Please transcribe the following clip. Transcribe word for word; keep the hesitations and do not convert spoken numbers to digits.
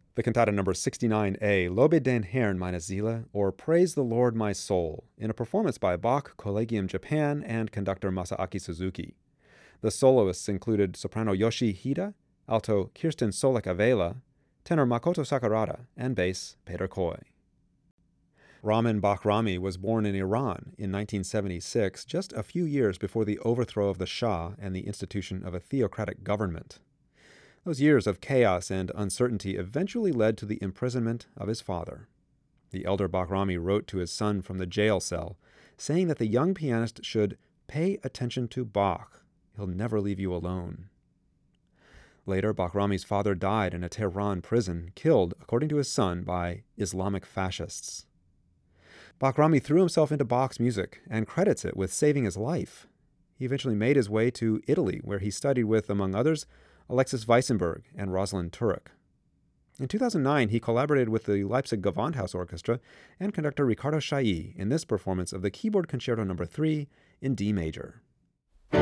The cantata number sixty-nine A, Lobe den Herrn meine Seele, or Praise the Lord my Soul, in a performance by Bach Collegium Japan and conductor Masaaki Suzuki. The soloists included soprano Yoshi Hida, alto Kirsten Solek-Avela, tenor Makoto Sakurada, and bass Peter Koy. Ramin Bahrami was born in Iran in nineteen seventy-six, just a few years before the overthrow of the Shah and the institution of a theocratic government. Those years of chaos and uncertainty eventually led to the imprisonment of his father. The elder Bahrami wrote to his son from the jail cell, saying that the young pianist should pay attention to Bach. He'll never leave you alone. Later, Bahrami's father died in a Tehran prison, killed, according to his son, by Islamic fascists. Bahrami threw himself into Bach's music and credits it with saving his life. He eventually made his way to Italy, where he studied with, among others, Alexis Weissenberg and Rosalind Turek. In two thousand nine, he collaborated with the Leipzig Gewandhaus Orchestra and conductor Riccardo Chailly in this performance of the Keyboard Concerto number three in D major.